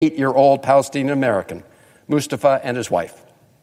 8-year-old Palestinian American, Mustafa, and his wife.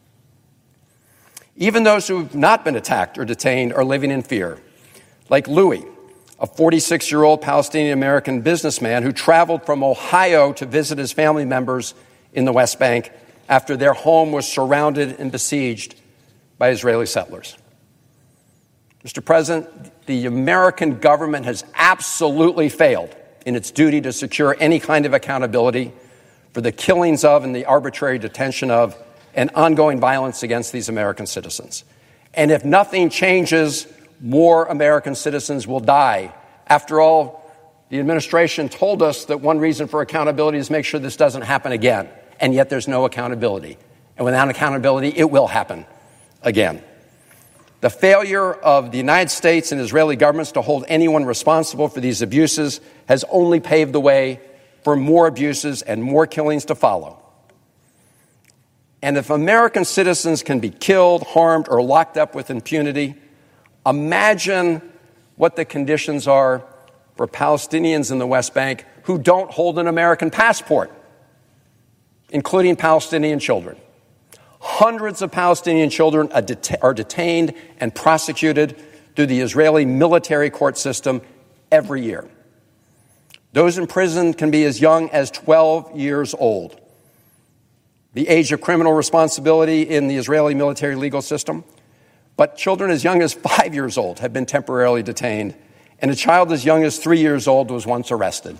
Even those who have not been attacked or detained are living in fear, like Louis, a 46-year-old Palestinian American businessman who traveled from Ohio to visit his family members in the West Bank after their home was surrounded and besieged by Israeli settlers. Mr. President, the American government has absolutely failed in its duty to secure any kind of accountability for the killings of and the arbitrary detention of and ongoing violence against these American citizens. And if nothing changes, more American citizens will die. After all, the administration told us that one reason for accountability is make sure this doesn't happen again. And yet there's no accountability. And without accountability, it will happen again. The failure of the United States and Israeli governments to hold anyone responsible for these abuses has only paved the way for more abuses and more killings to follow. And if American citizens can be killed, harmed, or locked up with impunity, imagine what the conditions are for Palestinians in the West Bank who don't hold an American passport, including Palestinian children. Hundreds of Palestinian children are detained and prosecuted through the Israeli military court system every year. Those in prison can be as young as 12 years old, the age of criminal responsibility in the Israeli military legal system. But children as young as 5 years old have been temporarily detained, and a child as young as 3 years old was once arrested.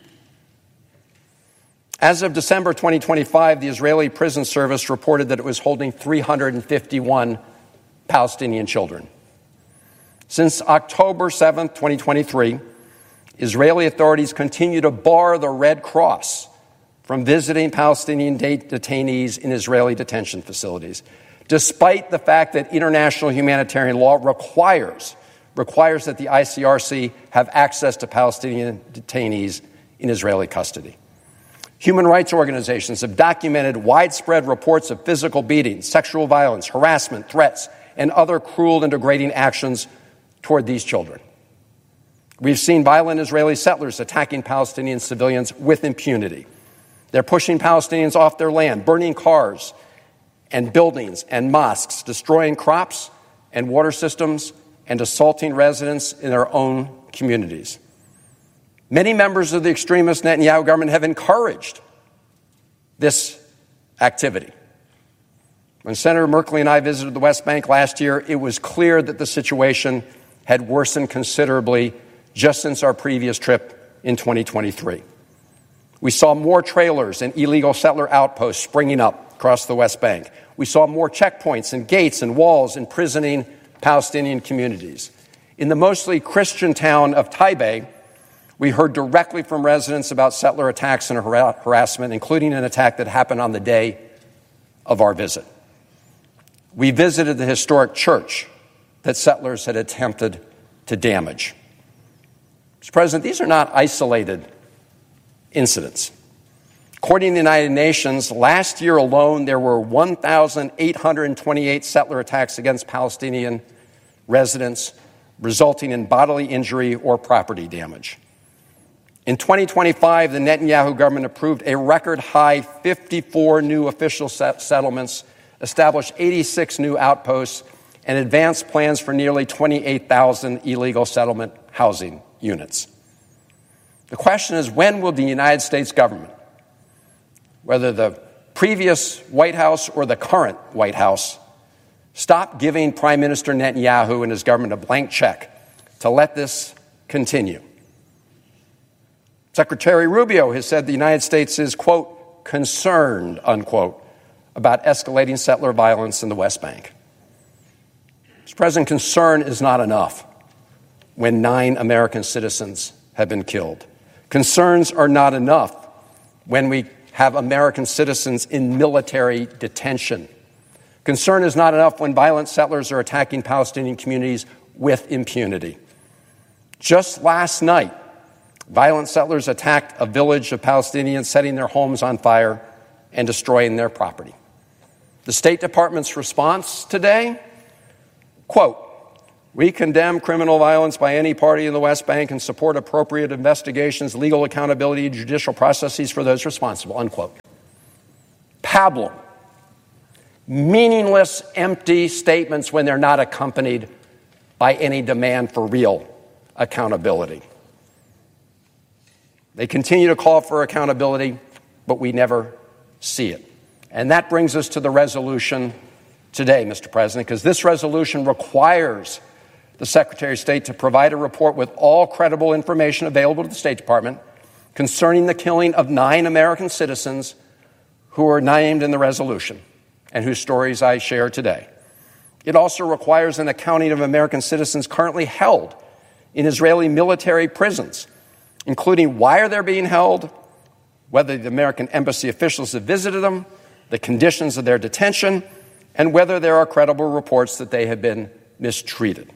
As of December 2025, the Israeli Prison Service reported that it was holding 351 Palestinian children. Since October 7, 2023, Israeli authorities continue to bar the Red Cross from visiting Palestinian detainees in Israeli detention facilities, despite the fact that international humanitarian law requires that the ICRC have access to Palestinian detainees in Israeli custody. Human rights organizations have documented widespread reports of physical beatings, sexual violence, harassment, threats, and other cruel and degrading actions toward these children. We've seen violent Israeli settlers attacking Palestinian civilians with impunity. They're pushing Palestinians off their land, burning cars and buildings and mosques, destroying crops and water systems, and assaulting residents in their own communities. Many members of the extremist Netanyahu government have encouraged this activity. When Senator Merkley and I visited the West Bank last year, it was clear that the situation had worsened considerably just since our previous trip in 2023. We saw more trailers and illegal settler outposts springing up across the West Bank. We saw more checkpoints and gates and walls imprisoning Palestinian communities. In the mostly Christian town of Taibeh, we heard directly from residents about settler attacks and harassment, including an attack that happened on the day of our visit. We visited the historic church that settlers had attempted to damage. Mr. President, these are not isolated incidents. According to the United Nations, last year alone, there were 1,828 settler attacks against Palestinian residents, resulting in bodily injury or property damage. In 2025, the Netanyahu government approved a record high 54 new official settlements, established 86 new outposts, and advanced plans for nearly 28,000 illegal settlement housing units. The question is, when will the United States government, whether the previous White House or the current White House, stop giving Prime Minister Netanyahu and his government a blank check to let this continue? Secretary Rubio has said the United States is, quote, concerned, unquote, about escalating settler violence in the West Bank. Mr. President, concern is not enough when 9 American citizens have been killed. Concerns are not enough when we have American citizens in military detention. Concern is not enough when violent settlers are attacking Palestinian communities with impunity. Just last night, violent settlers attacked a village of Palestinians, setting their homes on fire and destroying their property. The State Department's response today, quote, We condemn criminal violence by any party in the West Bank and support appropriate investigations, legal accountability, and judicial processes for those responsible, unquote. Pablum. Meaningless, empty statements when they're not accompanied by any demand for real accountability. They continue to call for accountability, but we never see it. And that brings us to the resolution today, Mr. President, because this resolution requires the Secretary of State to provide a report with all credible information available to the State Department concerning the killing of 9 American citizens who are named in the resolution and whose stories I share today. It also requires an accounting of American citizens currently held in Israeli military prisons, including why they're being held, whether the American embassy officials have visited them, the conditions of their detention, and whether there are credible reports that they have been mistreated.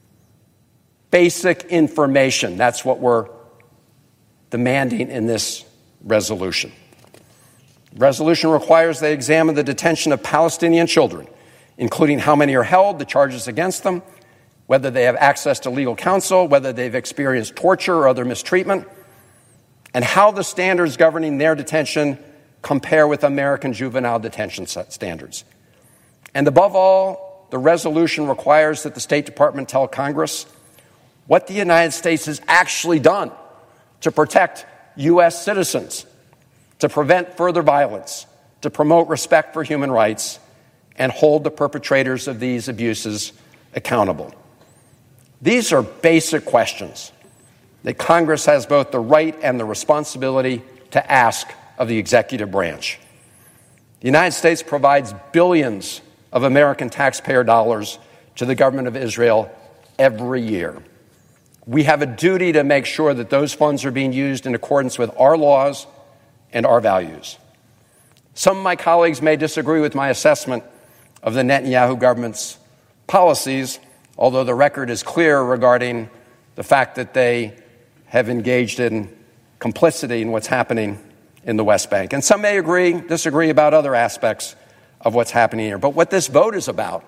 Basic information, that's what we're demanding in this resolution. The resolution requires they examine the detention of Palestinian children, including how many are held, the charges against them, whether they have access to legal counsel, whether they've experienced torture or other mistreatment, and how the standards governing their detention compare with American juvenile detention standards. And above all, the resolution requires that the State Department tell Congress what the United States has actually done to protect U.S. citizens, to prevent further violence, to promote respect for human rights, and hold the perpetrators of these abuses accountable. These are basic questions that Congress has both the right and the responsibility to ask of the executive branch. The United States provides billions of American taxpayer dollars to the government of Israel every year. We have a duty to make sure that those funds are being used in accordance with our laws and our values. Some of my colleagues may disagree with my assessment of the Netanyahu government's policies, although the record is clear regarding the fact that they have engaged in complicity in what's happening in the West Bank. And some may disagree about other aspects of what's happening here. But what this vote is about,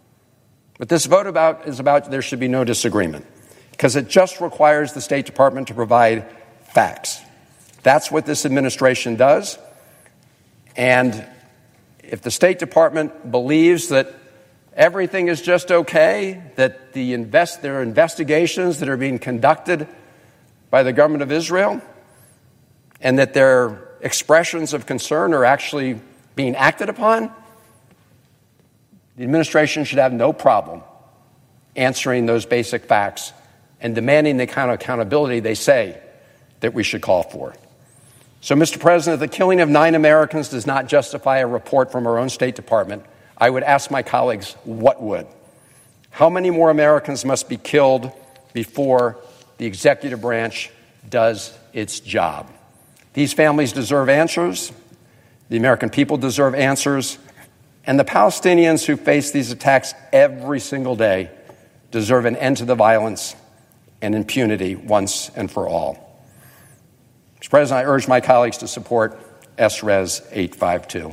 there should be no disagreement, because it just requires the State Department to provide facts. That's what this administration does. And if the State Department believes that everything is just okay, that there are investigations that are being conducted by the government of Israel, and that their expressions of concern are actually being acted upon, the administration should have no problem answering those basic facts and demanding the kind of accountability they say that we should call for. So, Mr. President, if the killing of 9 Americans does not justify a report from our own State Department, I would ask my colleagues, what would? How many more Americans must be killed before the executive branch does its job? These families deserve answers. The American people deserve answers. And the Palestinians who face these attacks every single day deserve an end to the violence and impunity once and for all. Mr. President, I urge my colleagues to support SRES 852.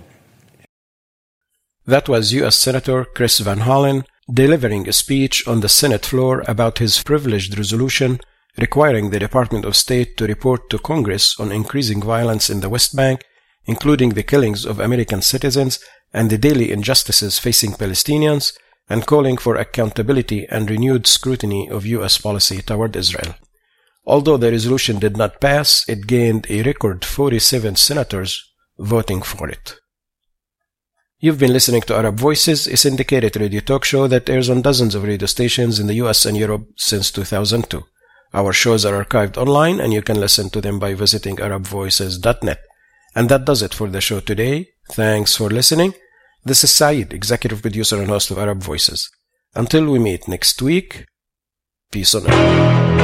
That was U.S. Senator Chris Van Hollen delivering a speech on the Senate floor about his privileged resolution requiring the Department of State to report to Congress on increasing violence in the West Bank, including the killings of American citizens and the daily injustices facing Palestinians, and calling for accountability and renewed scrutiny of U.S. policy toward Israel. Although the resolution did not pass, it gained a record 47 senators voting for it. You've been listening to Arab Voices, a syndicated radio talk show that airs on dozens of radio stations in the US and Europe since 2002. Our shows are archived online and you can listen to them by visiting arabvoices.net. And that does it for the show today. Thanks for listening. This is Saeed, executive producer and host of Arab Voices. Until we meet next week, peace on earth.